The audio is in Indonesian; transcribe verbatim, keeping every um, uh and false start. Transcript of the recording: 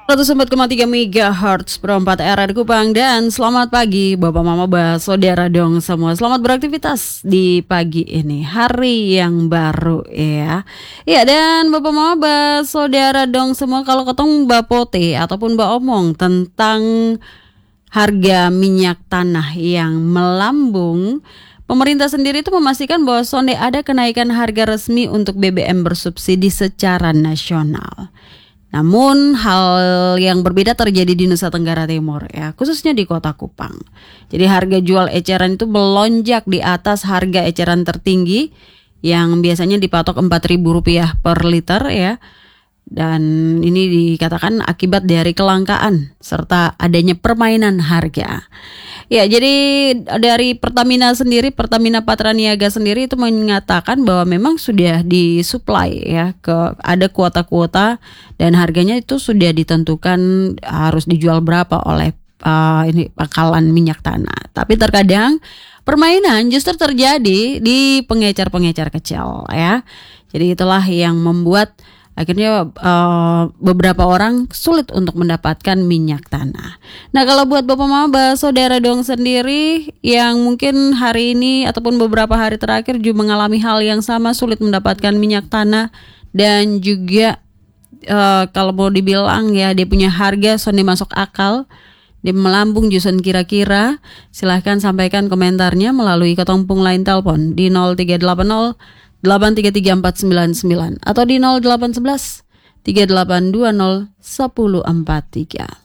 seratus empat koma tiga megahertz perempat era di Kupang. Dan selamat pagi Bapak Mama Bah, saudara dong semua. Selamat beraktivitas di pagi ini, hari yang baru ya. Ya, dan Bapak Mama Bah, saudara dong semua, kalau ketemu Mbak Pote ataupun Mbak Omong tentang harga minyak tanah yang melambung, pemerintah sendiri itu memastikan bahwa sonde ada kenaikan harga resmi untuk B B M bersubsidi secara nasional. Namun hal yang berbeda terjadi di Nusa Tenggara Timur ya, khususnya di Kota Kupang. Jadi harga jual eceran itu melonjak di atas harga eceran tertinggi yang biasanya dipatok empat ribu rupiah per liter ya. Dan ini dikatakan akibat dari kelangkaan serta adanya permainan harga. Ya, jadi dari Pertamina sendiri, Pertamina Patraniaga sendiri itu mengatakan bahwa memang sudah disuplai ya, ke ada kuota-kuota dan harganya itu sudah ditentukan harus dijual berapa oleh uh, ini pangkalan minyak tanah. Tapi terkadang permainan justru terjadi di pengecer-pengecer kecil ya. Jadi itulah yang membuat akhirnya uh, beberapa orang sulit untuk mendapatkan minyak tanah. Nah, kalau buat Bapak Mama, saudara dong sendiri yang mungkin hari ini ataupun beberapa hari terakhir juga mengalami hal yang sama, sulit mendapatkan minyak tanah dan juga uh, kalau mau dibilang ya dia punya harga sonde masuk akal, dia melambung jusun kira-kira, silahkan sampaikan komentarnya melalui ketempung line telepon di nol tiga delapan nol delapan tiga tiga empat sembilan sembilan atau di nol delapan satu satu tiga delapan dua nol satu nol empat tiga.